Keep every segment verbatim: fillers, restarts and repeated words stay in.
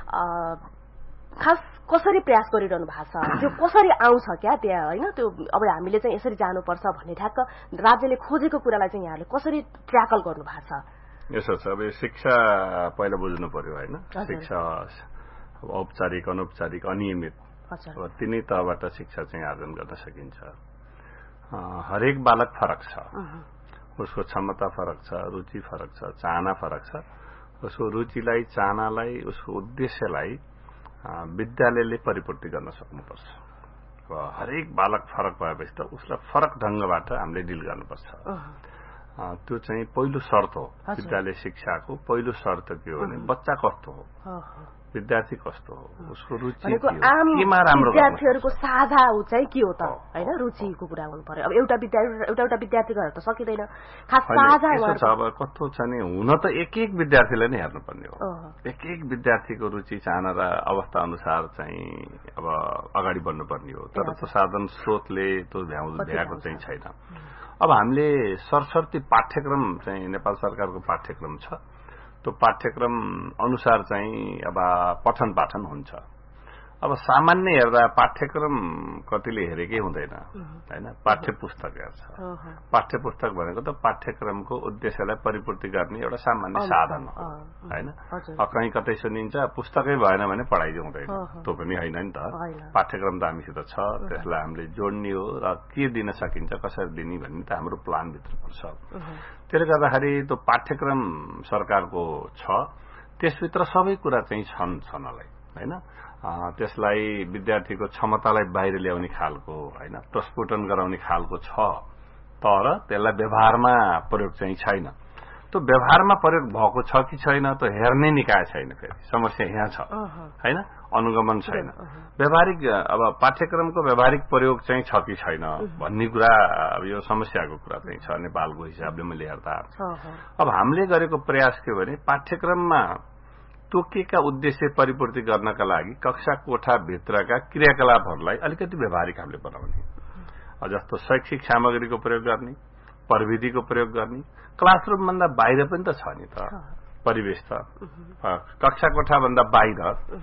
खास कसरी प्रयास गरिरहनु भएको छ, त्यो कसरी आउँछ क्या त्यहाँ होइन, त्यो अब हामीले चाहिँ यसरी जानुपर्छ भन्ने ठ्याक्क राज्यले खोजेको कुरालाई चाहिँ यहाँले कसरी ट्याकल गर्नु भएको छ? यसो छ, अब शिक्षा पहिला बुझ्नु पर्यो होइन, शिक्षा औपचारिक अनौपचारिक अनियमित अब तिनै तहबाट शिक्षा चाहिँ आर्जन गर्न सकिन्छ। हरेक बालक फरक छ, उसको क्षमता फरक छ, रुचि फरक छ, चाहना फरक छ। उसको रुचिलाई, चाहनालाई, उसको उद्देश्यलाई विद्यालयले परिपूर्ति गर्न सक्नुपर्छ। अब हरेक बालक फरक भएपछि त उसलाई फरक ढंगबाट हामीले डिल गर्नुपर्छ। त्यो चाहिँ पहिलो शर्त हो। विद्यालय शिक्षाको पहिलो शर्त के हो भने बच्चा कस्तो हो, विद्यार्थी कस्तो हो, उसको रुचि के हो, केमा राम्रो विद्यार्थीहरूको साझा उ चाहिँ के हो त हैन, रुचिको कुरा हुनु पर्यो। अब एउटा विद्यार्थी एउटा एउटा विद्यार्थी गरेर त सकिदैन, खास साझा छ। अब कस्तो छ नि, हुन त एक एक विद्यार्थीलाई नै हेर्नुपर्ने हो। एक एक विद्यार्थीको रुचि चाहना र अवस्था अनुसार चाहिँ अब अगाडि बढ्नुपर्ने हो। तर त्यो साधन स्रोतले त्यो भ्याएको चाहिँ छैन। अब हामीले सरसर्ती पाठ्यक्रम चाहिँ नेपाल सरकारको पाठ्यक्रम छ, त्यो पाठ्यक्रम अनुसार चाहिँ अब पठन पाठन हुन्छ। अब सामान्य हेर्दा पाठ्यक्रम कतिले हेरेकै हुँदैन हैन, पाठ्य पुस्तक हेर्छ। पाठ्य पुस्तक भनेको त पाठ्यक्रमको उद्देश्यलाई परिपूर्ति गर्ने एउटा सामान्य साधन हो हैन। कहीँ कतै सुनिन्छ पुस्तकै भएन भने पढाइ हुँदैन, त्यो पनि होइन नि त। पाठ्यक्रम त हामीसित छ, त्यसलाई हामीले जोड्ने हो र के दिन सकिन्छ, कसरी दिने भन्ने त हाम्रो प्लानभित्र पर्छ। त्यसले गर्दाखेरि त्यो पाठ्यक्रम सरकारको छ, त्यसभित्र सबै कुरा चाहिँ छन् छनलाई हैन। त्यसलाई विद्यार्थीको क्षमतालाई बाहिर ल्याउने खालको हैन, प्रस्फुटन गराउने खालको छ, तर त्यसलाई व्यवहारमा प्रयोग चाहिँ छैन। त्यो व्यवहारमा प्रयोग भएको छ कि छैन त्यो हेर्ने निकाय छैन। फेरि समस्या यहाँ छ हैन, अनुगमन छैन। व्यवहारिक अब पाठ्यक्रमको व्यवहारिक प्रयोग चाहिँ छ कि छैन भन्ने कुरा, अब यो समस्याको कुरा चाहिँ छ नेपालको हिसाबले मैले हेर्दा। अब हामीले गरेको प्रयास के भने पाठ्यक्रममा तोकेका उद्देश्य परिपूर्ति गर्नका लागि कक्षा कोठा भित्रका क्रियाकलापहरूलाई अलिकति व्यवहारिक हामीले बनाउने, जस्तो शैक्षिक सामग्रीको प्रयोग गर्ने, प्रविधिको प्रयोग गर्ने। क्लासरूम भन्दा बाहिर पनि त छ नि त परिवेश त, कक्षा कोठा भन्दा बाहिर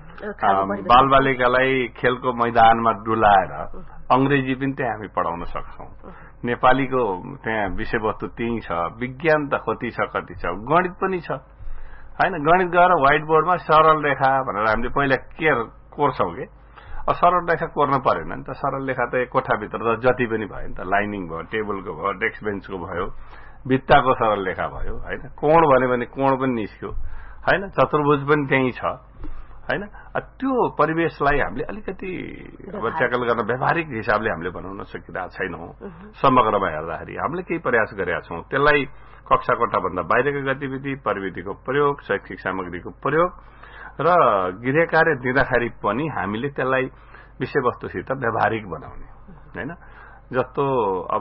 बालबालिकालाई खेलको मैदानमा डुलाएर अंग्रेजी पनि त्यहाँ हामी पढाउन सक्छौं। नेपालीको त्यहाँ विषयवस्तु त्यही छ, विज्ञान त कति छ कति छ, गणित पनि छ हैन। गणित गएर व्हाइट बोर्डमा सरल रेखा भनेर हामीले पहिला के कोर्छौं के, सरल रेखा कोर्न परेन नि त। सरल रेखा त कोठाभित्र त जति पनि भयो नि त, लाइनिङ भयो, टेबलको भयो, डेस्क बेन्चको भयो, भित्ताको सरल रेखा भयो हैन। कोण भन्यो भने कोण पनि निस्क्यो हैन, चतुर्भुज पनि त्यही छ हैन। त्यो परिवेशलाई हामीले अलिकति अब ट्याकल गर्न व्यावहारिक हिसाबले हामीले बनाउन सकिरहेका छैनौं। समग्रमा हेर्दाखेरि हामीले केही प्रयास गरेका छौं। त्यसलाई कक्षा कोठा भन्दा बाहिरको गतिविधि, प्रविधिको प्रयोग, शैक्षिक सामग्रीको प्रयोग र गृह कार्य दिँदाखेरि पनि हामीले त्यसलाई विषयवस्तुसित व्यावहारिक बनाउने हैन। जस्तो अब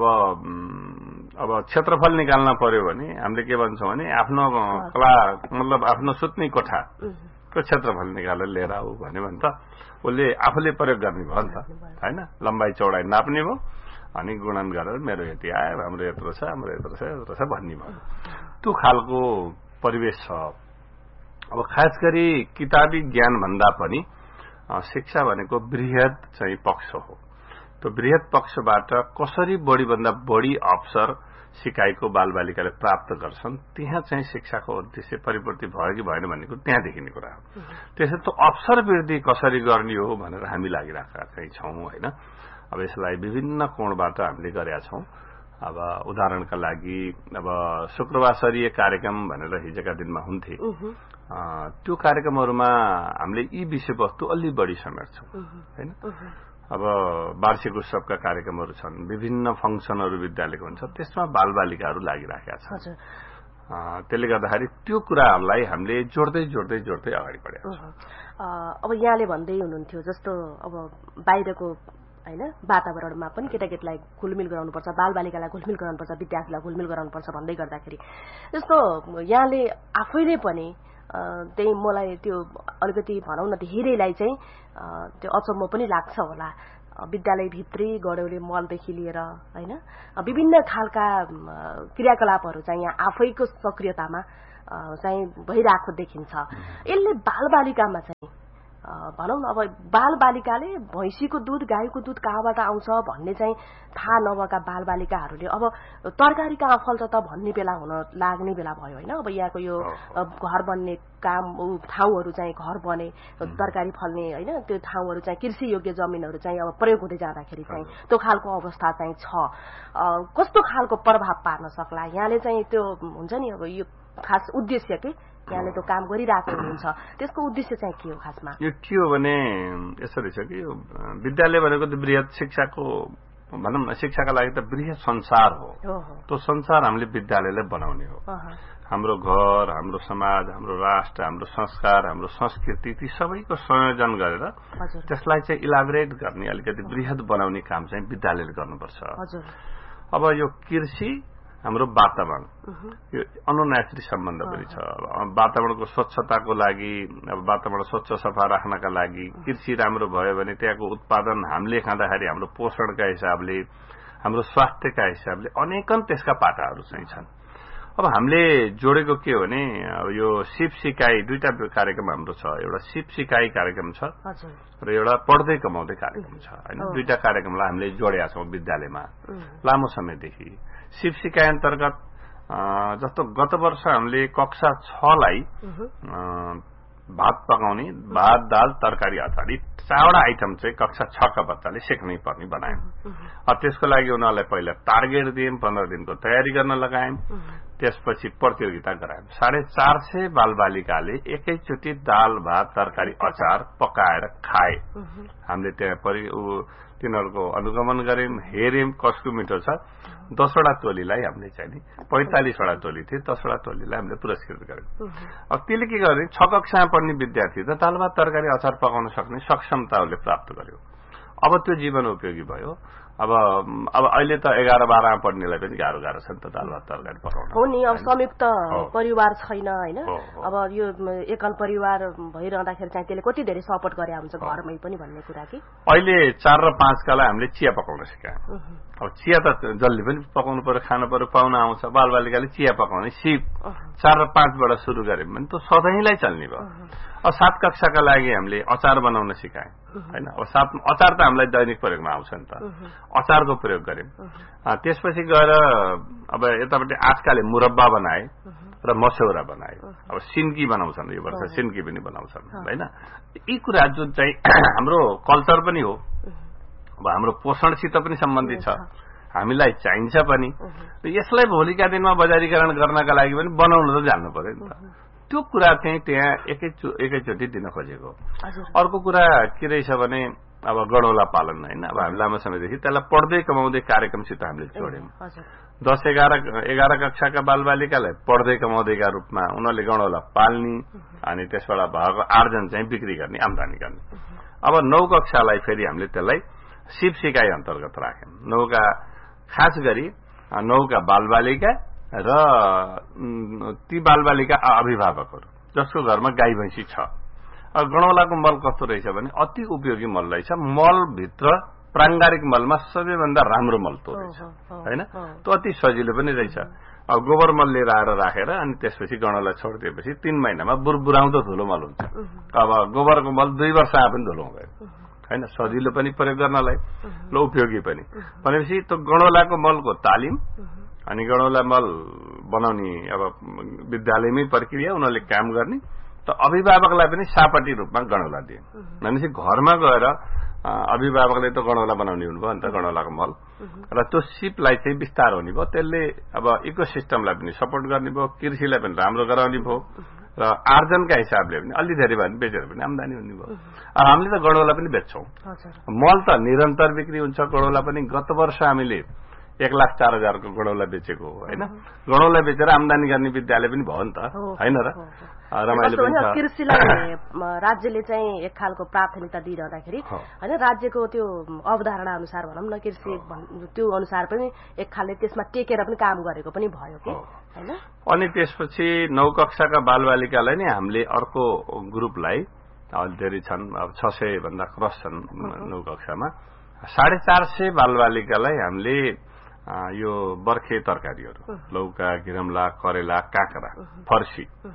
अब क्षेत्रफल निकाल्न पर्यो भने हामीले के भन्छौं भने आफ्नो कला मतलब आफ्नो सुत्ने कोठाको क्षेत्रफल निकालेर लिएर आऊ भन्यो भने त उसले आफूले प्रयोग गर्ने भयो नि त हैन। लम्बाई चौडाई नाप्ने भयो अनि गुणन गरेर मेरो यति आयो, हाम्रो यत्रो छ, हाम्रो यत्रो छ, यत्रो छ भन्ने भयो। त्यो खालको परिवेश छ। अब खास गरी किताबी ज्ञान भन्दा पनि शिक्षा भनेको बृहत चाहिँ पक्ष हो। त्यो बृहत पक्षबाट कसरी बढी भन्दा बढी अवसर सिकाइको बालबालिकाले प्राप्त गर्छन्, त्यहाँ चाहिँ शिक्षाको उद्देश्य परिपूर्ति भयो कि भएन भन्ने कुरा त्यहाँ देखिने कुरा हो। त्यसैले त्यो अवसर वृद्धि कसरी गर्ने हो भनेर हामी लागिरहेका चाहिँ छौं हैन। अब यसलाई विभिन्न कोणबाट हामीले गरेका छौं। अब उदाहरणका लागि अब शुक्रबारसरीय कार्यक्रम भनेर हिजोका दिनमा हुन्थे, त्यो कार्यक्रमहरूमा हामीले यी विषयवस्तु अलि बढी समेट्छौं हैन। अब वार्षिक उत्सवका कार्यक्रमहरू छन्, विभिन्न फंक्सनहरू विद्यालयको हुन्छ, त्यसमा बालबालिकाहरू लागिराखेका छन्। त्यसले गर्दाखेरि त्यो कुराहरूलाई हामीले जोड्दै जोड्दै जोड्दै अगाडि बढेका छौं। अब यहाँले भन्दै हुनुहुन्थ्यो जस्तो अब बाहिरको हैन वातावरणमा पनि केटाकेटीलाई घुलमिल गराउनुपर्छ, बालबालिकालाई घुलमिल गराउनुपर्छ, विद्यार्थीलाई घुलमिल गराउनुपर्छ भन्दै गर्दाखेरि जस्तो यहाँले आफैले पनि त्यही मलाई त्यो अलिकति भनौं न धेरैलाई चाहिँ त्यो अचम्म पनि लाग्छ होला। विद्यालयभित्री गडौले मलदेखि लिएर हैन विभिन्न खालका क्रियाकलापहरू चाहिँ यहाँ आफैको सक्रियतामा चाहिँ भइरहेको देखिन्छ। यसले बालबालिकामा चाहिँ भनौँ न अब बालबालिकाले भैँसीको दुध गाईको दुध कहाँबाट आउँछ भन्ने चाहिँ थाहा नभएका बालबालिकाहरूले अब तरकारी कहाँ फल्छ त भन्ने बेला हुन लाग्ने बेला भयो होइन। अब यहाँको यो घर बन्ने काम ठाउँहरू चाहिँ घर बने तरकारी फल्ने होइन त्यो ठाउँहरू चाहिँ कृषि योग्य जमिनहरू चाहिँ अब प्रयोग हुँदै जाँदाखेरि चाहिँ त्यो खालको अवस्था चाहिँ छ। कस्तो खालको प्रभाव पार्न सक्ला यहाँले चाहिँ त्यो हुन्छ नि अब यो खास उद्देश्य के यहाँले त्यो काम गरिरहेको हुनुहुन्छ त्यसको उद्देश्य चाहिँ के हो खासमा? यो के हो भने यसरी छ कि यो विद्यालय भनेको त बृहत शिक्षाको भनौँ न शिक्षाका लागि त बृहत संसार हो। त्यो संसार हामीले विद्यालयलाई बनाउने हो। हाम्रो घर हाम्रो समाज हाम्रो राष्ट्र हाम्रो संस्कार हाम्रो संस्कृति ती सबैको संयोजन गरेर त्यसलाई चाहिँ इलाबोरेट गर्ने अलिकति बृहत बनाउने काम चाहिँ विद्यालयले गर्नुपर्छ। अब यो कृषि हाम्रो वातावरण यो अनुनायत्री सम्बन्ध पनि छ। वातावरणको स्वच्छताको लागि अब वातावरण स्वच्छ सफा राख्नका लागि कृषि राम्रो भयो भने त्यहाँको उत्पादन हामीले खाँदाखेरि हाम्रो पोषणका हिसाबले हाम्रो स्वास्थ्यका हिसाबले अनेकन त्यसका पाटाहरू चाहिँ छन्। अब हामीले जोडेको के हो भने अब यो सिप सिकाइ दुईटा कार्यक्रम हाम्रो छ। एउटा सिप सिकाइ कार्यक्रम छ र एउटा पढ्दै कमाउँदै कार्यक्रम छ होइन। दुईटा कार्यक्रमलाई हामीले जोडेका छौँ विद्यालयमा लामो समयदेखि। सिप सिकाइ अन्तर्गत जस्तो गत वर्ष हामीले कक्षा छलाई भात पकाउने भात दाल तरकारी अचार यी चारवटा आइटम चाहिँ कक्षा छका बच्चाले सिक्नै पर्ने बनायौं। त्यसको लागि उनीहरूलाई पहिला टार्गेट दियौं, पन्ध्र दिनको तयारी गर्न लगायौं। त्यसपछि प्रतियोगिता गरायौं। साढे चार सय बालबालिकाले एकैचोटि दाल भात तरकारी अचार पकाएर खाए। हामीले त्यहाँ तिनीहरूको अनुगमन गर्यौं, हेर्यौं कसको मिठो छ। दसवटा टोलीलाई हामीले चाहिँ नि पैंतालिसवटा टोली थिए, दसवटा टोलीलाई हामीले पुरस्कृत गर्यौं। अब त्यसले के गर्ने छ कक्षामा पढ्ने विद्यार्थी त दाल भात तरकारी अचार पकाउन सक्ने सक्षमताले प्राप्त गर्यो। अब त्यो जीवन उपयोगी भयो। अब अब अहिले त एघार बाह्रमा पढ्नेलाई पनि गाह्रो गाह्रो छ नि त दाल भात तरकारी पकाउन। हो नि अब संयुक्त परिवार छैन होइन। अब यो एकल परिवार भइरहँदाखेरि चाहिँ त्यसले कति धेरै सपोर्ट गरे हुन्छ घरमै पनि भन्ने कुरा कि अहिले चार र पाँचकालाई हामीले चिया पकाउन सिकायौं। अब चिया त जसले पनि पकाउनु पर्यो खानु पर्यो पाहुना आउँछ बालबालिकाले चिया पकाउने सिप चार र पाँचबाट सुरु गर्यौं भने त सधैँलाई चल्ने भयो। अब सात कक्षाका लागि हामीले अचार बनाउन सिकायौं होइन। अब सात अचार त हामीलाई दैनिक प्रयोगमा आउँछ नि त, अचारको प्रयोग गर्यौं। त्यसपछि गएर अब यतापट्टि आजकाले मुरब्बा बनाए र मस्यौरा बनाए। अब सिन्की बनाउँछन् यो वर्ष सिन्की पनि बनाउँछन् होइन। यी कुरा जुन चाहिँ हाम्रो कल्चर पनि हो, अब हाम्रो पोषणसित पनि सम्बन्धित छ, हामीलाई चाहिन्छ पनि। यसलाई भोलिका दिनमा बजारीकरण गर्नका लागि पनि बनाउन त जान्नु पर्यो नि त। त्यो कुरा चाहिँ त्यहाँ एकैचोटि दिन खोजेको। अर्को कुरा के रहेछ भने अब गडौला पालन होइन। अब हामी लामो समयदेखि त्यसलाई पढ्दै कमाउँदै कार्यक्रमसित हामीले जोड्यौं। दस एघार एघार कक्षाका बालबालिकालाई पढ्दै कमाउँदैका रूपमा उनीहरूले गडौला पाल्ने अनि त्यसबाट भएको आर्जन चाहिँ बिक्री गर्ने आम्दानी गर्ने। अब नौ कक्षालाई फेरि हामीले त्यसलाई सिप सिकाइ अन्तर्गत राख्यौं। नौका खास गरी नौका बालबालिका र ती बालबालिका अभिभावकहरू जसको घरमा गाई भैँसी छ। गडौलाको मल कस्तो रहेछ भने अति उपयोगी मल रहेछ। मलभित्र प्राङ्गारिक मलमा सबैभन्दा राम्रो मल त्यो रहेछ होइन। त्यो अति सजिलो पनि रहेछ। अब गोबर मल लिएर आएर राखेर अनि त्यसपछि गडौला छोडिदिएपछि तीन महिनामा बुरबुराउँदो धुलो मल हुन्छ। अब गोबरको मल दुई वर्षमा पनि धुलो हुँदैन होइन। सजिलो पनि प्रयोग गर्नलाई र उपयोगी पनि भनेपछि त्यो गडौलाको मलको तालिम अनि गडौला मल बनाउने अब विद्यालयमै प्रक्रिया उनीहरूले काम गर्ने त अभिभावकलाई पनि सापटी रूपमा गडौला दिए भनेपछि घरमा गएर अभिभावकले त गडौला बनाउने हुनुभयो नि त गडौलाको मल र त्यो सिपलाई चाहिँ विस्तार हुने भयो। त्यसले अब इकोसिस्टमलाई पनि सपोर्ट गर्ने भयो, कृषिलाई पनि राम्रो गराउने भयो र आर्जनका हिसाबले पनि अलि धेरै भए पनि बेचेर पनि आम्दानी हुने भयो। हामीले त गडौला पनि बेच्छौं। मल त निरन्तर बिक्री हुन्छ। गडौला पनि गत वर्ष हामीले एक लाख चार हजारको गडौला बेचेको हो होइन। गडौला बेचेर आम्दानी गर्ने विद्यालय पनि भयो नि त होइन र। रमाइलो पनि छ। कृषिलाई राज्यले चाहिँ एक खालको प्राथमिकता दिइरहँदाखेरि होइन राज्यको त्यो अवधारणा अनुसार भनौँ न कृषि त्यो अनुसार पनि एक खालले त्यसमा टेकेर पनि काम गरेको पनि भयो कि होइन। अनि त्यसपछि नौ कक्षाका बालबालिकालाई नै हामीले अर्को ग्रुपलाई अलि धेरै छन् अब छ सय भन्दा क्रस छन् नौ कक्षामा साढे चार सय बालबालिकालाई हामीले यो बर्खे तरकारीहरू लौका घिरम्ला करेला काँक्रा फर्सी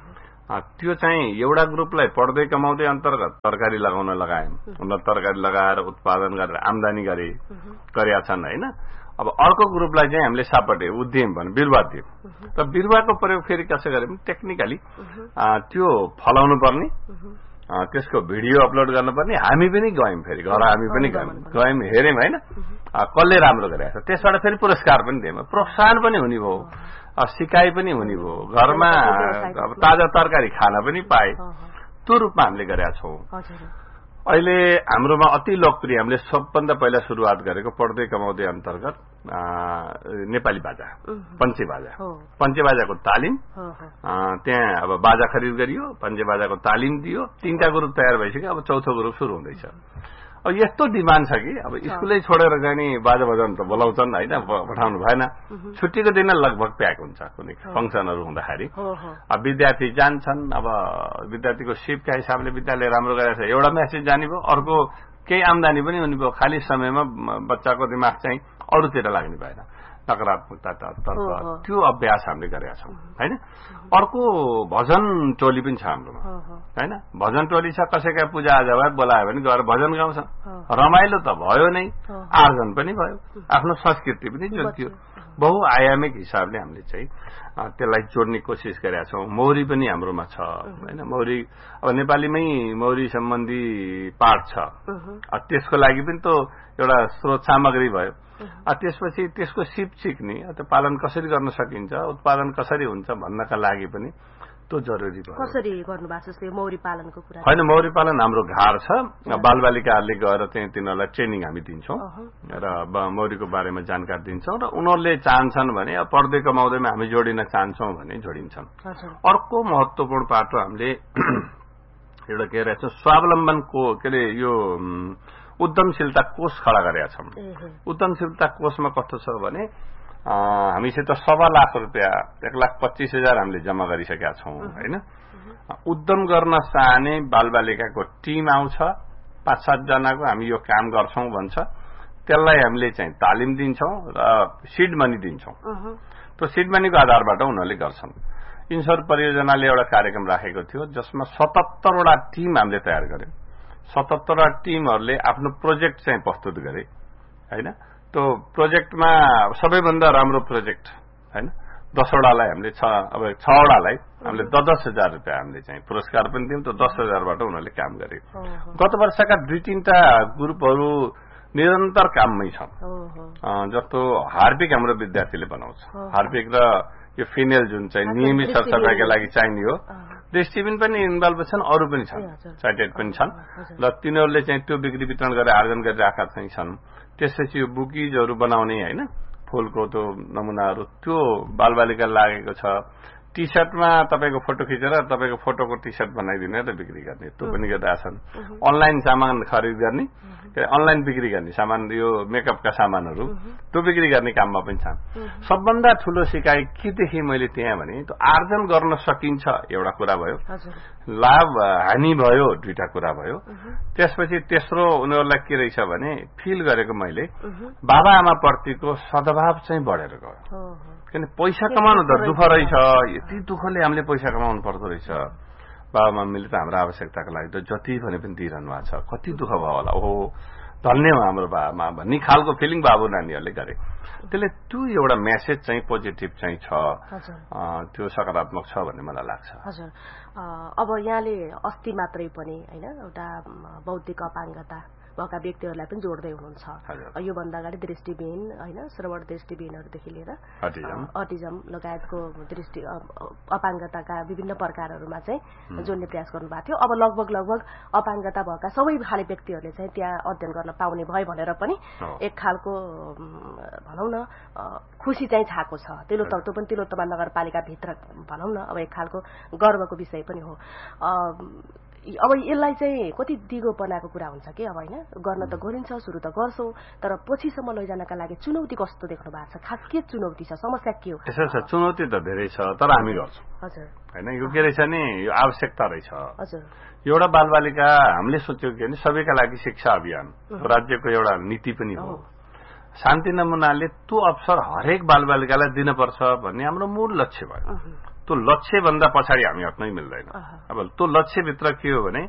त्यो चाहिँ एउटा ग्रुपलाई पढ्दै कमाउँदै अन्तर्गत तरकारी लगाउन लगायौँ, उनीहरू तरकारी लगाएर उत्पादन गरेर आमदानी गरे गरेका छन् होइन। अब अर्को ग्रुपलाई चाहिँ हामीले सापटे उद्यम भन्यो, बिरुवा दियौँ। र बिरुवाको प्रयोग फेरि कसै गरे पनि टेक्निकली त्यो फलाउनु पर्ने, त्यसको भिडियो अपलोड गर्नुपर्ने। हामी पनि गयौँ, फेरि घर हामी पनि गयौँ गयौँ हेऱ्यौँ होइन, कसले राम्रो गरेको छ, त्यसबाट फेरि पुरस्कार पनि दियौँ, प्रोत्साहन पनि हुने भयो, सिकाइ पनि हुने भयो, घरमा ताजा तरकारी खान पनि पाए। त्यो रूपमा हामीले गरेका छौँ। अहिले हाम्रोमा अति लोकप्रिय हामीले सबभन्दा पहिला सुरुवात गरेको पढ्दै कमाउँदै अन्तर्गत नेपाली बाजा, पञ्चे बाजा, पञ्चे बाजाको तालिम त्यहाँ अब बाजा खरिद गरियो, पञ्चे बाजाको तालिम दियो, तीनटा ग्रुप तयार भइसक्यो। अब चौथो ग्रुप सुरु हुँदैछ। अब यस्तो डिमान्ड छ कि अब स्कुलै छोडेर जाने बाजा बजाउनु त बोलाउँछन् होइन, पठाउनु भएन। छुट्टीको दिन लगभग प्याक हुन्छ कुनै फङ्सनहरू हुँदाखेरि। अब विद्यार्थी जान्छन्, अब विद्यार्थीको सिपका हिसाबले विद्यालय राम्रो गरेको छ, एउटा म्यासेज जाने भयो, अर्को केही आमदानी पनि हुने भयो। खाली समयमा बच्चाको दिमाग चाहिँ अरूतिर लाग्ने भएन, नकारात्मकतातर्फ त्यो अभ्यास हामीले गरेका छौँ होइन। अर्को भजन टोली पनि छ हाम्रोमा होइन। भजन टोली छ, कसैका पूजा आजा भए बोलायो भने गएर भजन गाउँछ। रमाइलो त भयो नै, आर्जन पनि भयो, आफ्नो संस्कृति पनि जोडियो। बहुआयामिक हिसाबले हामीले चाहिँ त्यसलाई जोड्ने कोसिस गरेका छौँ। मौरी पनि हाम्रोमा छ होइन। मौरी अब नेपालीमै मौरी सम्बन्धी पाठ छ, त्यसको लागि पनि त एउटा स्रोत सामग्री भयो। त्यसपछि त्यसको सिप सिक्ने, त्यो पालन कसरी गर्न सकिन्छ, उत्पादन कसरी हुन्छ भन्नका लागि पनि त्यो जरुरी भयो। कसरी गर्नुभएको छ मौरी पालनको कुरा? होइन, मौरी पालन हाम्रो घर छ। बालबालिकाहरूले गएर चाहिँ तिनीहरूलाई ट्रेनिङ हामी दिन्छौँ र मौरीको बारेमा जानकारी दिन्छौँ र उनीहरूले चाहन्छन् भने पढ्दै कमाउँदैमा हामी जोडिन चाहन्छौँ भने जोडिन्छन्। अर्को महत्वपूर्ण पाटो हामीले एउटा के रहेछ, स्वावलम्बनको के अरे यो उद्यमशीलता कोष खडा गरेका छौँ। उद्यमशीलता कोषमा कस्तो छ भने हामीसित सवा लाख रुपियाँ एक लाख पच्चीस हजार हामीले जम्मा गरिसकेका छौँ होइन। उद्यम गर्न चाहने बालबालिकाको टिम आउँछ, पाँच सातजनाको, हामी यो काम गर्छौँ भन्छ, त्यसलाई हामीले चाहिँ तालिम दिन्छौँ र सिड मनी दिन्छौँ। त्यो सिड मनीको आधारबाट उनीहरूले गर्छन्। इन्सोर परियोजनाले एउटा कार्यक्रम राखेको थियो जसमा सतहत्तरवटा टिम हामीले तयार गर्यौँ। सतहत्तरवटा टिमहरूले आफ्नो प्रोजेक्ट चाहिँ प्रस्तुत गरे होइन। त्यो प्रोजेक्टमा सबैभन्दा राम्रो प्रोजेक्ट होइन दसवटालाई हामीले छ अब छवटालाई हामीले दस दस हजार रुपियाँ हामीले चाहिँ पुरस्कार पनि दियौँ। त्यो दस हजारबाट उनीहरूले काम गरे। गत वर्षका दुई तीनटा ग्रुपहरू निरन्तर काममै छन्। जस्तो हार्पिक हाम्रो विद्यार्थीले बनाउँछ, हार्पिक र यो फिनेल जुन चाहिँ नियमित सरसफाइका लागि चाहिने हो, दृष्टिबिन पनि इन्भल्भ छन्, अरू पनि छन्, चार्टेड पनि छन् र तिनीहरूले चाहिँ त्यो बिक्री वितरण गरेर आर्जन गरिरहेका चाहिँ छन्। त्यसपछि यो बुकिजहरू बनाउने होइन, फुलको त्यो नमुनाहरू, त्यो बालबालिका लागेको छ। टी सर्टमा तपाईँको फोटो खिचेर तपाईँको फोटोको टी सर्ट बनाइदिने र बिक्री गर्ने, त्यो पनि गरिरहेछन्। अनलाइन सामान खरिद गर्ने, अनलाइन बिक्री गर्ने सामान, यो मेकअपका सामानहरू त्यो बिक्री गर्ने काममा पनि छन्। सबभन्दा ठूलो सिकाइ केदेखि मैले त्यहाँ भने त्यो आर्जन गर्न सकिन्छ एउटा कुरा भयो, लाभ हानि भयो दुईटा कुरा भयो। त्यसपछि तेस्रो उनीहरूलाई के रहेछ भने फिल गरेको मैले बाबा आमा प्रतिको सद्भाव चाहिँ बढेर गयो। किन पैसा कमाउनु त दुःख रहेछ, यति दुःखले हामीले पैसा कमाउनु पर्दो रहेछ। बाबा मम्मीले त हाम्रो आवश्यकताको लागि त जति भने पनि दिइरहनु भएको छ, कति दुःख भयो होला, ओहो धन्य हो हाम्रो बाबामा भन्ने खालको फिलिङ बाबु नानीहरूले गरे। त्यसले त्यो एउटा मेसेज चाहिँ पोजिटिभ चाहिँ छ, त्यो सकारात्मक छ भन्ने मलाई लाग्छ। हजुर, अब यहाँले अस्ति मात्रै पनि होइन एउटा बौद्धिक अपाङ्गता भएका व्यक्तिहरूलाई पनि जोड्दै हुनुहुन्छ। योभन्दा अगाडि दृष्टिविहीन होइन, श्रवण दृष्टिविहीनहरूदेखि लिएर अटिजम लगायतको दृष्टि अपाङ्गताका विभिन्न प्रकारहरूमा चाहिँ जोड्ने प्रयास गर्नुभएको थियो। अब लगभग लगभग अपाङ्गता भएका सबै खाले व्यक्तिहरूले चाहिँ त्यहाँ अध्ययन गर्न पाउने भयो भनेर पनि एक खालको भनौँ न खुसी चाहिँ छाएको छ। तिलो तत्त्व पनि तिलोत्तमा नगरपालिकाभित्र भनौँ न अब एक खालको गर्वको विषय पनि हो। अब यसलाई चाहिँ कति दिगो बनाएको कुरा हुन्छ कि अब होइन, गर्न त गरिन्छ, सुरु त गर्छौँ, तर पछिसम्म लैजानका लागि चुनौती कस्तो देख्नु भएको छ? खास के चुनौती छ, समस्या के हो? यसो छ, चुनौती त धेरै छ तर हामी गर्छौँ। हजुर होइन, यो के रहेछ नि, यो आवश्यकता रहेछ। हजुर, एउटा बालबालिका हामीले सोच्यौँ कि सबैका लागि शिक्षा अभियान राज्यको एउटा नीति पनि हो। शान्ति नमुनाले त्यो अवसर हरेक बालबालिकालाई दिनुपर्छ भन्ने हाम्रो मूल लक्ष्य भयो। त्यो लक्ष्यभन्दा पछाडि हामी हट्नै मिल्दैन। अब त्यो लक्ष्यभित्र के हो भने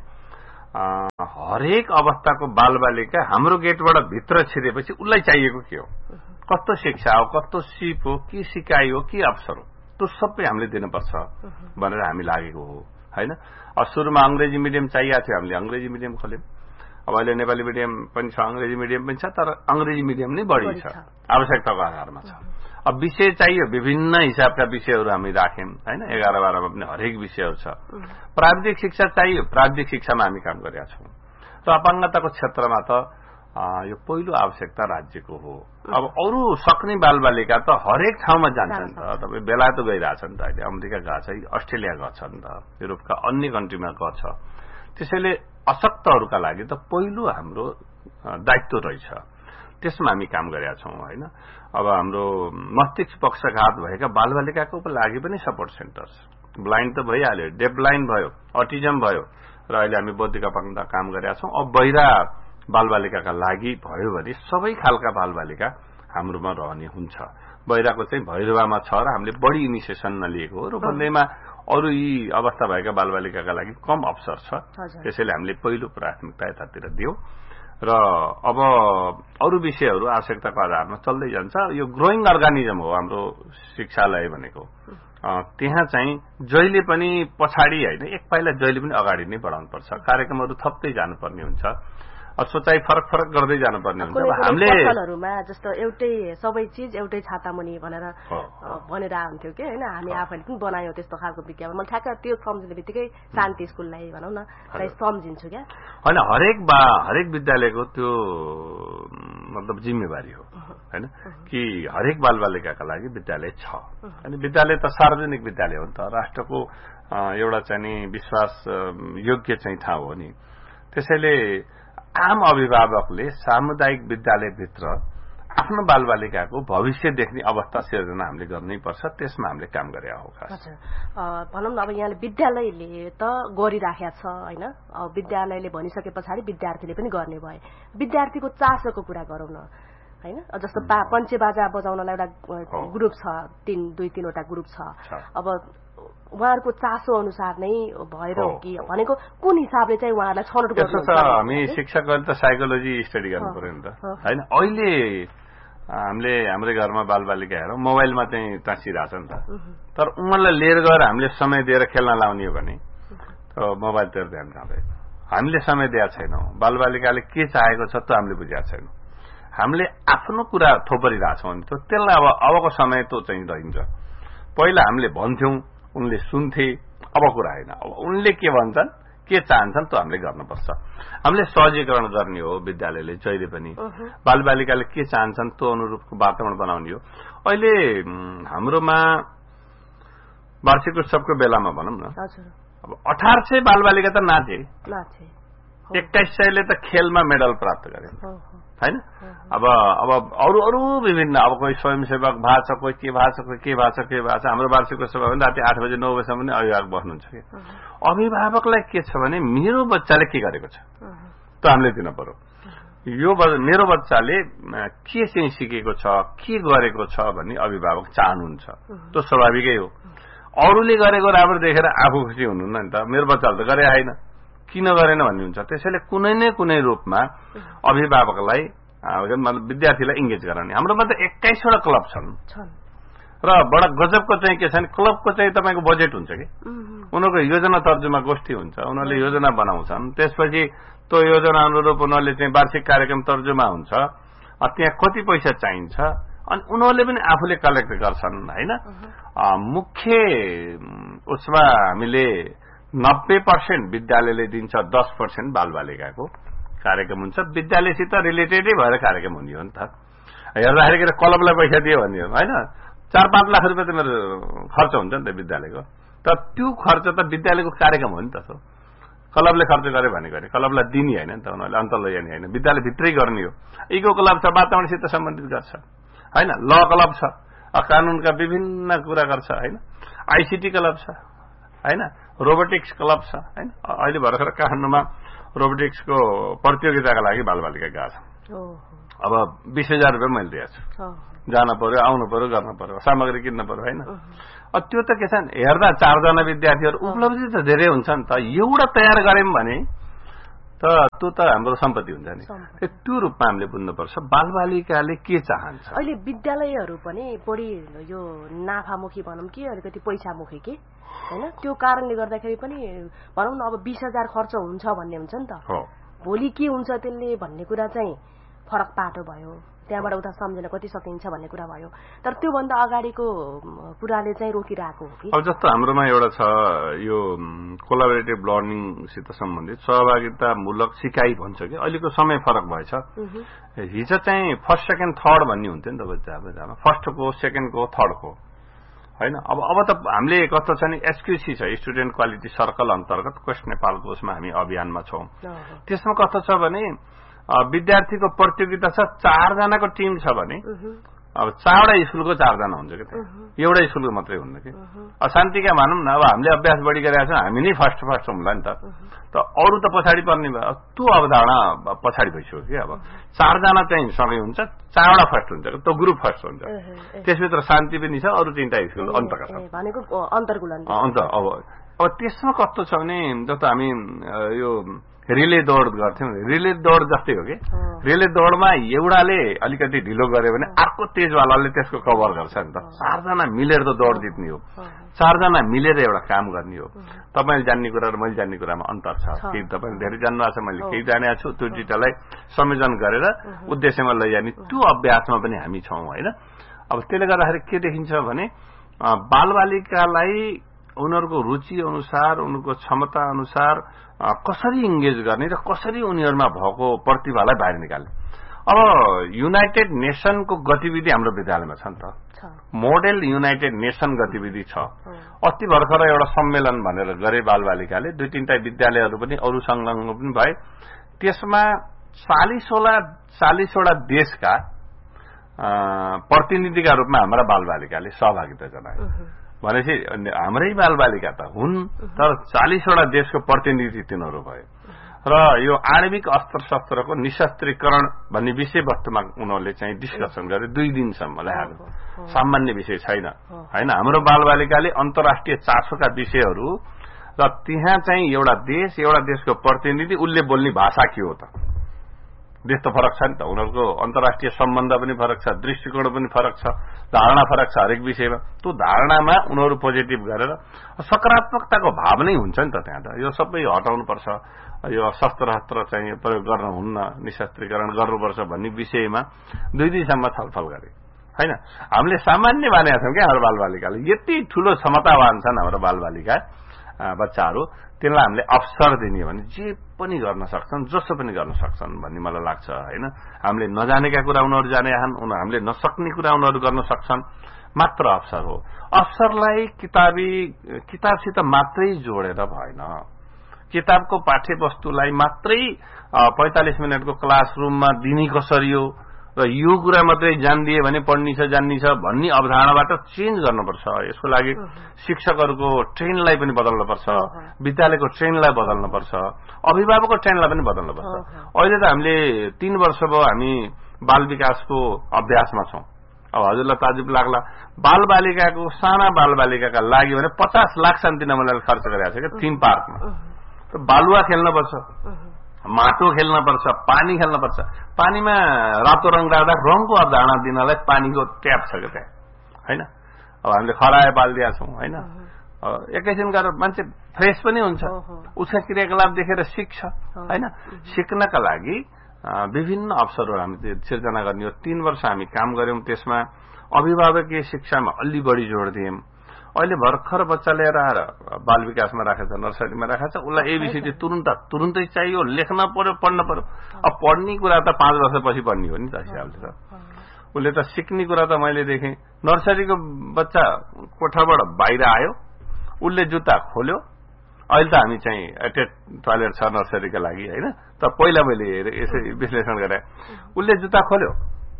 हरेक अवस्थाको बालबालिका हाम्रो गेटबाट भित्र छिरेपछि उसलाई चाहिएको के हो, कस्तो शिक्षा हो, कस्तो सिप हो, के सिकाइ हो, के अवसर हो, त्यो सबै हामीले दिनुपर्छ भनेर हामी लागेको हो होइन। अब सुरुमा अंग्रेजी मिडियम चाहिएको थियो, हामीले अंग्रेजी मिडियम खोल्यौं। अब अहिले नेपाली मिडियम पनि छ, अंग्रेजी मिडियम पनि छ, तर अंग्रेजी मिडियम नै बढी छ, आवश्यकताको आधारमा छ। अब विषय चाहियो, विभिन्न हिसाबका विषयहरू हामी राख्यौं होइन। एघार बाह्रमा पनि हरेक विषयहरू छ। प्राविधिक शिक्षा चाहियो, प्राविधिक शिक्षामा हामी काम गरेका छौं। र अपाङ्गताको क्षेत्रमा त यो पहिलो आवश्यकता राज्यको हो। अब अरू सक्ने बालबालिका त हरेक ठाउँमा जान्छन् त, तपाईँ बेलायत गइरहेछन् त, अहिले अमेरिका गएको छ, अस्ट्रेलिया गएको छ नि त, युरोपका अन्य कन्ट्रीमा गएको छ। त्यसैले अशक्तहरूका लागि त पहिलो हाम्रो दायित्व रहेछ, त्यसमा हामी काम गरेका छौं होइन। अब हाम्रो मस्तिष्क पक्षघात भएका बालबालिकाको लागि पनि सपोर्ट सेन्टर छ। ब्लाइन्ड त भइहाल्यो, डेफ ब्लाइन्ड भयो, अटिजम भयो, र अहिले हामी बौद्धिक अपाङ्गता काम गरेका छौं। अब बहिरा बालबालिकाका लागि भयो भने सबै खालका बालबालिका हाम्रोमा रहने हुन्छ। बहिराको चाहिँ भैरवामा छ र हामीले बढी इनिसिएसन नलिएको हो, र भन्दैमा अरू यी अवस्था भएका बालबालिकाका लागि कम अवसर छ। त्यसैले हामीले पहिलो प्राथमिकता यतातिर दियौं र अब अरू विषयहरू आवश्यकताको आधारमा चल्दै जान्छ। यो ग्रोइङ अर्गानिजम हो हाम्रो शिक्षालय भनेको। त्यहाँ चाहिँ जहिले पनि पछाडि होइन, एक पाइला जहिले पनि अगाडि नै बढाउनुपर्छ। कार्यक्रमहरू थप्दै जानुपर्ने हुन्छ, सोचाइ फरक फरक गर्दै जानुपर्ने हुन्छ। हामीले जस्तो एउटै सबै चिज एउटै छातामुनि भनेर भनेर आउँथ्यो कि होइन, हामी आफैले पनि बनायौं त्यस्तो खालको विज्ञापन। मैले ठ्याक्क त्यो सम्झिने बित्तिकै शान्ति स्कुललाई भनौँ न सम्झिन्छु क्या होइन। हरेक बा हरेक विद्यालयको त्यो मतलब जिम्मेवारी हो होइन कि हरेक बालबालिकाका लागि विद्यालय छ। अनि विद्यालय त सार्वजनिक विद्यालय हो नि त, राष्ट्रको एउटा चाहिँ नि विश्वास योग्य चाहिँ ठाउँ हो नि। त्यसैले आम अभिभावकले सामुदायिक विद्यालयभित्र आफ्नो बालबालिकाको भविष्य देख्ने अवस्था सिर्जना हामीले गर्नैपर्छ। त्यसमा हामीले काम गरे हो। भनौँ न अब यहाँले विद्यालयले त गरिराखेको छ होइन, विद्यालयले भनिसके पछाडि विद्यार्थीले पनि गर्ने भए। विद्यार्थीको चासोको कुरा गरौँ न होइन, जस्तो पञ्चे बाजा बजाउनलाई एउटा ग्रुप छ, तीन दुई तीनवटा ग्रुप छ। अब उहाँहरूको चासो अनुसार नै भएर हो कि भनेको कुन हिसाबले चाहिँ उहाँहरूलाई छनौट गर्नुहुन्छ? हामी शिक्षकहरूले त साइकोलोजी स्टडी गर्नु पर्यो नि त होइन। अहिले हामीले हाम्रै घरमा बालबालिकाहरू मोबाइलमा चाहिँ टाँसिरहेछ नि त, तर उनीहरूलाई लिएर गएर हामीले समय दिएर खेल्न लाउने हो भने मोबाइलतिर ध्यान जाँदैन। हामीले समय दिएको छैनौँ, बालबालिकाले के चाहेको छ त्यो हामीले बुझेका छैनौँ। हामीले आफ्नो कुरा थोपरिरहेछौँ भने त्यसलाई अब अबको समय त्यो चाहिँ रहन्छ। पहिला हामीले भन्थ्यौं, उनले सुन्थे, अब कुरा होइन। अब उनले के भन्छन्, के चाहन्छन् त्यो हामीले गर्नुपर्छ। हामीले सहजीकरण गर्ने हो विद्यालयले जहिले पनि। बालबालिकाले के चाहन्छन् त्यो अनुरूपको वातावरण बनाउने हो। अहिले हाम्रोमा वार्षिक उत्सवको बेलामा भनौँ न, अब अठार सय बालबालिका त नाचे, एक्काइस सयले त खेलमा मेडल प्राप्त गरे होइन। अब अब अरू अरू विभिन्न, अब कोही स्वयंसेवक भएको छ, कोही के भएको छ, कोही के भएको छ, के भएको छ। हाम्रो वार्षिक उत्सव भने राति आठ बजे नौ बजीसम्म पनि अभिभावक बस्नुहुन्छ कि। अभिभावकलाई के छ भने मेरो बच्चाले के गरेको छ त्यो हामीले दिन पर्यो। यो मेरो बच्चाले के चाहिँ सिकेको छ, के गरेको छ भन्ने अभिभावक चाहनुहुन्छ, त्यो स्वाभाविकै हो। अरूले गरेको राम्रो देखेर आफू खुसी हुनुहुन्न नि त, मेरो बच्चाले त गरे होइन, किन गरेन भन्ने हुन्छ। त्यसैले कुनै न कुनै रूपमा अभिभावकलाई विद्यार्थीलाई इङ्गेज गराउने। हाम्रोमा त एक्काइसवटा क्लब छन् र बडा गजबको चाहिँ के छ भने क्लबको चाहिँ तपाईँको बजेट हुन्छ कि उनीहरूको योजना तर्जुमा गोष्ठी हुन्छ, उनीहरूले योजना बनाउँछन्, त्यसपछि त्यो योजना अनुरूप उनीहरूले चाहिँ वार्षिक कार्यक्रम तर्जुमा हुन्छ, त्यहाँ कति पैसा चाहिन्छ अनि उनीहरूले पनि आफूले कलेक्ट गर्छन् होइन। मुख्य उसमा हामीले नब्बे पर्सेन्ट विद्यालयले दिन्छ, दस पर्सेन्ट बालबालिकाको कार्यक्रम हुन्छ। विद्यालयसित रिलेटेडै भएर कार्यक्रम हुने हो नि त। हेर्दाखेरि क्लबलाई पैसा दियो भन्ने हो होइन, चार पाँच लाख रुपियाँ त मेरो खर्च हुन्छ नि त विद्यालयको, तर त्यो खर्च त विद्यालयको कार्यक्रम हो नि त। क्लबले खर्च गर्यो भने गरे, क्लबलाई दिने होइन नि त, उनीहरूले अन्त लैजाने होइन, विद्यालयभित्रै गर्ने हो। इको क्लब छ, वातावरणसित सम्बन्धित गर्छ होइन, ल क्लब छ, कानूनका विभिन्न कुरा गर्छ होइन, आइसिटी क्लब छ होइन, रोबोटिक्स क्लब छ होइन। अहिले भर्खर काठमाडौँमा रोबोटिक्सको प्रतियोगिताका लागि बालबालिका गएको छ। अब बिस हजार रुपियाँ मैले दिएको छु, जान पर्यो, आउनु पर्यो, गर्न पर्यो, सामग्री किन्न पर्यो होइन। त्यो त के छ हेर्दा चारजना विद्यार्थीहरू उपलब्धि त धेरै हुन्छ नि त एउटा तयार गर्यौं भने त त्यो त हाम्रो सम्पत्ति हुन्छ नि त्यो रूपमा हामीले बुझ्नुपर्छ बालबालिकाले के चाहन्छ अहिले विद्यालयहरू पनि बढी यो नाफामुखी भनौं कि अलिकति पैसामुखी के हैन त्यो कारणले गर्दाखेरि पनि भनौं न अब बीस हजार खर्च हुन्छ भन्ने हुन्छ नि त भोलि के हुन्छ त्यसले भन्ने कुरा चाहिँ फरक पाटो भयो त्यहाँबाट उता सम्झन कति सकिन्छ भन्ने कुरा भयो तर त्यो भन्दा अगाडिको कुराले चाहिँ रोकिरहेको हो कि अब जस्तो हाम्रोमा एउटा छ यो कोलाबोरेटिभ लर्निङसित सम्बन्धित सहभागितामूलक सिकाइ भन्छ कि अहिलेको समय फरक भएछ हिजो चाहिँ फर्स्ट सेकेन्ड थर्ड भन्ने हुन्थ्यो नि त बच्चामा फर्स्टको सेकेन्डको थर्डको हैन अब अब त हामीले कस्तो छ नि एसक्यूसी छ स्टुडेन्ट क्वालिटी सर्कल अन्तर्गत क्वेस्ट नेपालको उसमा हामी अभियानमा छौं त्यसमा कस्तो छ भने विद्यार्थीको प्रतियोगिता छ चारजनाको टिम छ भने अब चारवटा स्कुलको चारजना हुन्छ कि एउटा स्कुलको मात्रै हुन्न कि अशान्तिका भनौं न अब हामीले अभ्यास बढी गरेका छौं हामी नै फर्स्ट फर्स्ट हुँला नि त त अरू त पछाडि पर्ने भयो त्यो अवधारणा पछाडि भइसक्यो कि अब चारजना चाहिँ सँगै हुन्छ चारवटा फर्स्ट हुन्छ त्यो ग्रुप फर्स्ट हुन्छ त्यसभित्र शान्ति पनि छ अरू तीनटा स्कुल अन्तका छ भनेको अन्तर्गुलन अन्त अब अब त्यसमा कस्तो छ भने जस्तो हामी यो रिले दौड गर्थ्यौं रिले दौड जस्तै हो कि रिले दौडमा एउटाले अलिकति ढिलो गर्यो भने अर्को तेजवालाले त्यसको कभर गर्छ नि त चारजना मिलेर त दौड जित्ने हो चारजना मिलेर एउटा काम गर्ने हो तपाईले जान्ने कुरा र मैले जान्ने कुरामा अन्तर छ केही तपाईले धेरै जान्नु भएको छ मैले केही जानेको छु त्यो डिटेललाई संयोजन गरेर उद्देश्यमा लैजाने त्यो अभ्यासमा पनि हामी छौं हैन अब त्यसले गर्दाखेरि के देखिन्छ भने बालबालिकालाई उनीहरूको रुचि अनुसार उनीहरूको क्षमता अनुसार कसरी इन्गेज गर्ने र कसरी उनीहरुमा भएको प्रतिभालाई बाहिर निकाल्ने अब युनाइटेड नेसनको गतिविधि हाम्रो विद्यालयमा छ नि त मोडेल युनाइटेड नेसन गतिविधि छ अस्ति भर्खर एउटा सम्मेलन भनेर गरे बालबालिकाले दुई तीनटा विद्यालयहरू पनि अरू संलग्न पनि भए त्यसमा चालीसवटा चालीसवटा देशका प्रतिनिधिका रूपमा हाम्रा बालबालिकाले सहभागिता जनाए भनेपछि हाम्रै बालबालिका त हुन् तर चालीसवटा देशको प्रतिनिधि तिनीहरू भयो र यो आणविक अस्त्र शस्त्रको निशस्त्रीकरण भन्ने विषयवस्तुमा उनीहरूले चाहिँ डिस्कसन गरे दुई दिनसम्म ल्याएर सामान्य विषय छैन हैन हाम्रो बालबालिकाले अन्तर्राष्ट्रिय चासोका विषयहरू र त्यहाँ चाहिँ एउटा देश एउटा देशको प्रतिनिधि उसले बोल्ने भाषा के हो त देश त फरक छ नि त उनीहरूको अन्तर्राष्ट्रिय सम्बन्ध पनि फरक छ दृष्टिकोण पनि फरक छ धारणा फरक छ हरेक विषयमा त्यो धारणामा उनीहरू पोजिटिभ गरेर सकारात्मकताको भाव नै हुन्छ नि त त्यहाँ त यो सबै हटाउनु पर्छ यो शस्त्र शस्त्र चाहिँ प्रयोग गर्न हुन्न निशस्त्रीकरण गर्नुपर्छ भन्ने विषयमा दुई दिनसम्म छलफल गरे हैन हामीले सामान्य मानेका छौं के हाम्रो बालबालिकाले यति ठूलो क्षमतावान छन् हाम्रो बालबालिका बच्चाहरू तिनलाई हामीले अवसर दिने भने जे पनि गर्न सक्छन् जसो पनि गर्न सक्छन् भन्ने मलाई लाग्छ हैन हामीले नजानेका कुरा उनीहरू जानेका छन् हामीले नसक्ने कुरा उनीहरू गर्न सक्छन् मात्र अवसर हो अवसरलाई किताबी किताबसित मात्रै जोडेर भएन किताबको पाठ्यवस्तुलाई मात्रै पैंतालीस मिनटको क्लासरूममा दिने कसरी हो र यो कुरा मात्रै जान्दिए भने पढ्नी छ जान्नी छ भन्ने अवधारणाबाट चेन्ज गर्नुपर्छ यसको लागि शिक्षकहरूको ट्रेनलाई पनि बदल्नुपर्छ विद्यालयको ट्रेनलाई बदल्नुपर्छ अभिभावकको ट्रेनलाई पनि बदल्नुपर्छ अहिले त हामीले तीन वर्ष भयो हामी बाल विकासको अभ्यासमा छौं अब हजुरलाई ताजुब लाग्ला बालबालिकाको साना बालबालिकाका लागि भने पचास लाख शान्तिना मलाई खर्च गरेको छ के थीम पार्कमा बालुवा खेल्नुपर्छ माटो खेल्नुपर्छ पानी खेल्नुपर्छ पानीमा रातो रंग राख्दा रंगको अवधारणा दिनलाई पानीको ट्याप छ के त्यहाँ हैन अब हामीले खराए पाल्दिया छौं हैन एकैछिन गरेर मान्छे फ्रेश पनि हुन्छ उसका क्रियाकलाप देखेर सिक्छ हैन सिक्नका लागि विभिन्न अवसरहरू हामीले सिर्जना गर्ने हो तीन वर्ष हामी काम गर्यौं त्यसमा अभिभावकीय शिक्षामा अलि बढी जोड दियौं अहिले भर्खर बच्चा लिएर आएर बाल विकासमा राखेको छ नर्सरीमा राखेको छ उसलाई एबीसीडी तुरुन्त तुरुन्तै चाहियो लेख्न पर्यो पढ्न पर्यो अब पढ्ने कुरा त पाँच वर्षपछि पढ्ने हो नि त हिसाबले त उसले त सिक्ने कुरा त मैले देखेँ नर्सरीको बच्चा कोठाबाट बाहिर आयो उसले जुत्ता खोल्यो अहिले त हामी चाहिँ एटेच टोयलेट छ नर्सरीका लागि हैन त पहिला मैले यसै विश्लेषण गरे उसले जुत्ता खोल्यो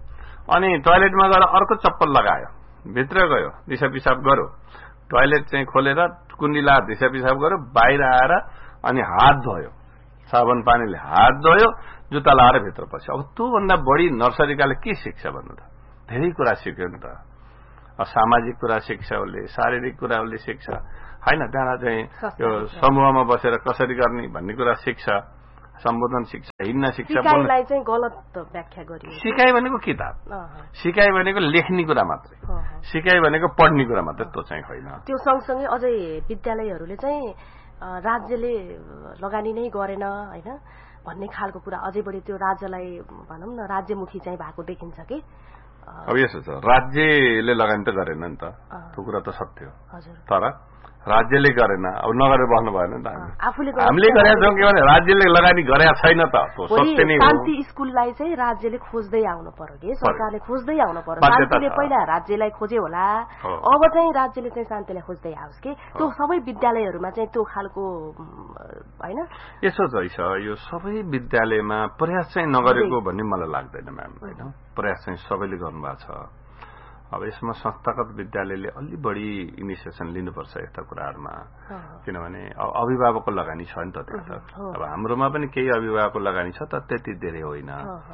अनि टोयलेटमा गएर अर्को चप्पल लगायो भित्र गयो दिशा पिसाब गर्यो टोयलेट चाहिँ खोलेर कुण्डी ला दिशा पिसाब गर्यो बाहिर आएर अनि हात धोयो साबुन पानीले हात धोयो जुत्ता लाएर भित्र पस्यो अब त्यो भन्दा बढी नर्सरीकाले के शिक्षा भन्नु त धेरै कुरा सिक्यो नि त सामाजिक कुरा सिक्छ उसले, शारीरिक कुरा उसले सिक्छ होइन। त्यहाँ चाहिँ यो समूहमा बसेर कसरी गर्ने भन्ने कुरा सिक्छ, सम्बोधन सिक्छ, हिँड्न सिक्छ। सिकाइलाई चाहिँ गलत व्याख्या गरियो। सिकाइ भनेको किताब, सिकाइ भनेको लेख्ने कुरा मात्रै, सिकाइ भनेको पढ्ने कुरा मात्रै, त्यो चाहिँ होइन। त्यो सँगसँगै अझै विद्यालयहरूले चाहिँ राज्यले लगानी नै गरेन होइन भन्ने खालको कुरा अझै बढी त्यो राज्यलाई भनौँ न राज्यमुखी चाहिँ भएको देखिन्छ कि। अब यसो छ, राज्यले लगानी त गरेन नि त, त्यो कुरा त सत्य हो। तर राज्यले गरेन, अब नगरेर बस्नु भएन नि त। हामीले गरेका छौँ के भने राज्यले लगानी गरेका छैन त, सत्य नै हो। शान्ति स्कुललाई चाहिँ राज्यले खोज्दै आउनु पर्यो कि सरकारले खोज्दै आउनु पर्यो। शान्तिले पहिला राज्यलाई खोजे होला, अब चाहिँ राज्यले चाहिँ शान्तिलाई खोज्दै आओस् कि। त्यो सबै विद्यालयहरूमा चाहिँ त्यो खालको होइन। यसो चाहिँ छ, यो सबै विद्यालयमा प्रयास चाहिँ नगरेको भन्ने मलाई लाग्दैन म्याम होइन। प्रयास चाहिँ सबैले गर्नुभएको छ। अब यसमा संस्थागत विद्यालयले अलि बढी इनिसिएसन लिनुपर्छ यस्ता कुराहरूमा, किनभने अभिभावकको लगानी छ नि त त्यहाँ त। अब हाम्रोमा पनि केही अभिभावकको लगानी छ त, त्यति धेरै होइन।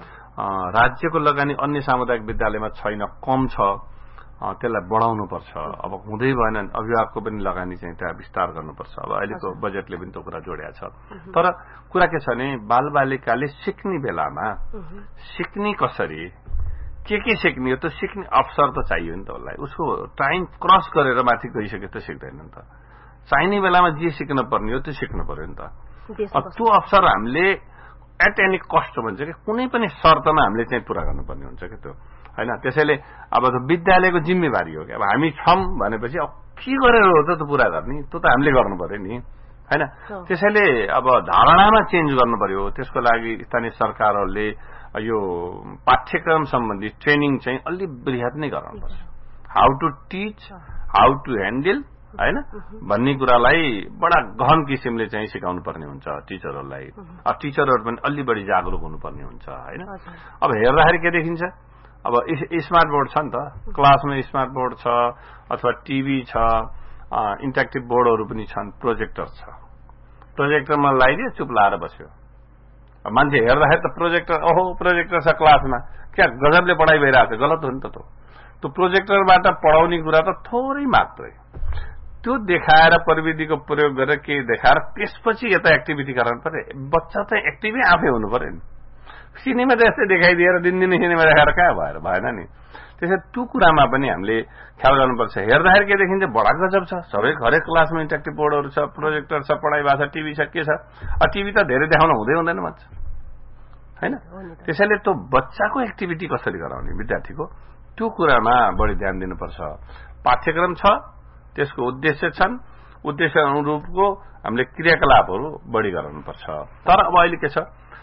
राज्यको लगानी अन्य सामुदायिक विद्यालयमा छैन, कम छ, त्यसलाई बढाउनुपर्छ। अब हुँदै भएन अभिभावकको पनि लगानी चाहिँ त्यहाँ विस्तार गर्नुपर्छ। अब अहिलेको बजेटले पनि त्यो कुरा जोड्या छ। तर कुरा के छ भने बालबालिकाले सिक्ने बेलामा सिक्ने कसरी, के के सिक्ने हो, त्यो सिक्ने अवसर त चाहियो नि त उसलाई। उसको टाइम क्रस गरेर माथि गइसके त सिक्दैन नि त। चाहिने बेलामा जे सिक्न पर्ने हो त्यो सिक्नु पर्यो नि त। त्यो अवसर हामीले एट एनी कस्ट भन्छ कि कुनै पनि शर्तमा हामीले चाहिँ पूरा गर्नुपर्ने हुन्छ कि त्यो होइन। त्यसैले अब विद्यालयको जिम्मेवारी हो कि अब हामी छौँ भनेपछि अब के गरेर हो त त्यो पूरा गर्ने, त्यो त हामीले गर्नु पर्यो नि होइन। त्यसैले अब धारणामा चेन्ज गर्नु पर्यो। त्यसको लागि स्थानीय सरकारहरूले यो पाठ्यक्रम सम्बन्धी ट्रेनिङ चाहिँ अलि बृहत नै गराउनुपर्छ। How to teach, how to handle होइन भन्ने कुरालाई बडा गहन किसिमले चाहिँ सिकाउनु पर्ने हुन्छ टिचरहरूलाई। अब टिचरहरू पनि अलि बढी जागरुक हुनुपर्ने हुन्छ होइन। अब हेर्दाखेरि के देखिन्छ, अब स्मार्ट बोर्ड छ नि त, क्लासमा स्मार्ट बोर्ड छ अथवा टिभी छ, इन्टरेक्टिभ बोर्डहरू पनि छन्, प्रोजेक्टर छ। प्रोजेक्टरमा लगाइदियो, चुप लाएर बस्यो। मान्छे हेर्दाखेरि त प्रोजेक्टर, ओहो प्रोजेक्टर छ क्लासमा, क्या गजबले पढाइ भइरहेको छ, गलत हो नि त। त्यो त्यो प्रोजेक्टरबाट पढाउने कुरा त थोरै मात्रै, त्यो देखाएर प्रविधिको प्रयोग गरेर के देखाएर त्यसपछि यता एक्टिभिटी गराउनु पर्यो। बच्चा चाहिँ एक्टिभै आफै हुनु पर्यो नि। सिनेमा त यस्तै देखाइदिएर दिनदिनै सिनेमा देखाएर कहाँ भएर भएन नि। त्यसैले त्यो कुरामा पनि हामीले ख्याल गर्नुपर्छ। हेर्दाखेरि के देखिन्छ, बडा गजब छ, सबै हरेक क्लासमा इन्टरेक्टिभ बोर्डहरू छ, प्रोजेक्टर छ, पढाइ भएको छ, टिभी छ, के छ। अब टिभी त धेरै देखाउन हुँदै हुँदैन भन्छ होइन। त्यसैले त्यो बच्चाको एक्टिभिटी कसरी गराउने विद्यार्थीको, त्यो कुरामा बढी ध्यान दिनुपर्छ। पाठ्यक्रम छ, त्यसको उद्देश्य छन्, उद्देश्य अनुरूपको हामीले क्रियाकलापहरू बढी गराउनुपर्छ। तर अब अहिले के छ,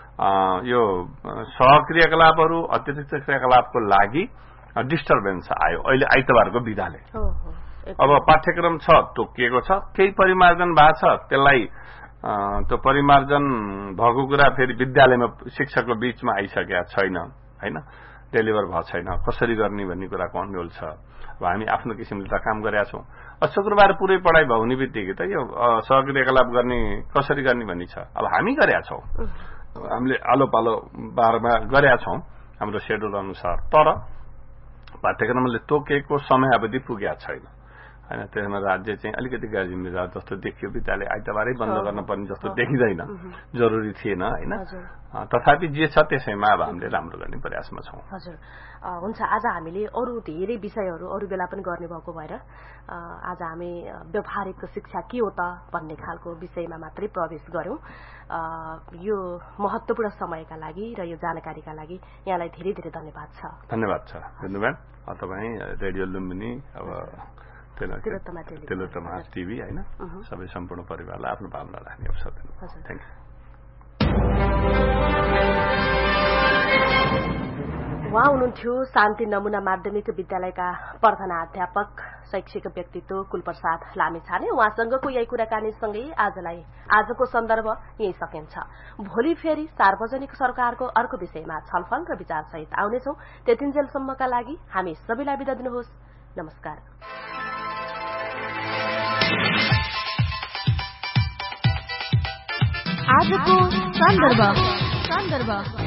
यो सहक्रियाकलापहरू अतिरिक्त क्रियाकलापको लागि डिस्टर्बेन्स आयो अहिले आइतबारको विधाले। अब पाठ्यक्रम छ, तोकिएको छ, केही परिमार्जन भएको छ, त्यसलाई त्यो परिमार्जन भएको कुरा फेरि विद्यालयमा शिक्षकको बीचमा आइसकेका छैन होइन, डेलिभर भएको छैन, कसरी गर्ने भन्ने कुराको अन्यल छ। अब हामी आफ्नो किसिमले त काम गरेका छौँ। शुक्रबार पुरै पढाइ हुने बित्तिकै त यो सहक्रियाकलाप गर्ने कसरी गर्ने भन्ने छ। अब हामी गरेका छौँ, हामीले आलो पालो बारमा गरेका छौँ हाम्रो सेड्युल अनुसार। तर पाठ्यक्रमले तोकेको समयावधि पुगेका छैन होइन। त्यसमा राज्य चाहिँ अलिकति गैर जिम्मेदार जस्तो देखियो। विद्यालय आइतबारै बन्द गर्न पर्ने जस्तो देखिँदैन, जरुरी थिएन होइन। तथापि जे छ त्यसैमा अब हामीले राम्रो गर्ने प्रयासमा छौँ। हजुर हुन्छ। आज हामीले अरू धेरै विषयहरू अरू बेला पनि गर्ने भएको भएर आज हामी व्यवहारिक शिक्षा के हो त भन्ने खालको विषयमा मात्रै प्रवेश गऱ्यौँ। यो महत्त्वपूर्ण समयका लागि र यो जानकारीका लागि यहाँलाई धेरै धेरै धन्यवाद छ। धन्यवाद छ धन्यवाद तपाईँ रेडियो लुम्बिनी, अब तिलोत्तमा टिभी होइन, सबै सम्पूर्ण परिवारलाई आफ्नो भावना राख्ने अवसर दिनु। Thank you. उहाँ हुनुहुन्थ्यो शान्ति नमुना माध्यमिक विद्यालयका प्रधानाध्यापक शैक्षिक व्यक्तित्व कुलप्रसाद लामिछाने। उहाँसँगको यही कुराकानीसँगै आजलाई आजको सन्दर्भ यही सकिन्छ। भोलि फेरि सार्वजनिक सरकारको अर्को विषयमा छलफल र विचारसहित आउनेछौं। त्यतिन्जेलसम्मका लागि हामी सबैलाई बिदा दिनुहोस्। नमस्कार। आजको सन्दर्भ सन्दर्भ